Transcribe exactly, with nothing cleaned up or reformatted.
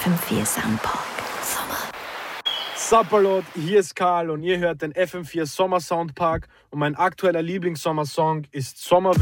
F M vier Soundpark. Sommer. Sapperlot, hier ist Karl und ihr hört den F M vier Sommer Soundpark und mein aktueller Lieblingssommersong ist Sommer